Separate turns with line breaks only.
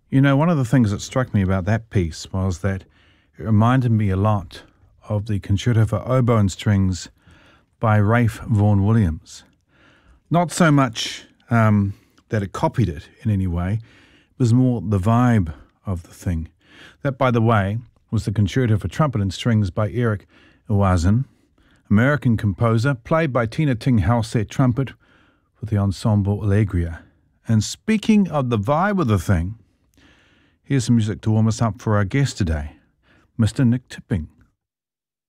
You know, one of the things that struck me about that piece was that it reminded me a lot of the Concerto for Oboe and Strings by Ralph Vaughan Williams. Not so much that it copied it in any way, it was more the vibe of the thing. That, by the way, was the Concerto for Trumpet and Strings by Eric Ewazen, American composer, played by Tina Ting House at trumpet with the Ensemble Allegria. And speaking of the vibe of the thing, here's some music to warm us up for our guest today, Mr. Nick Tipping.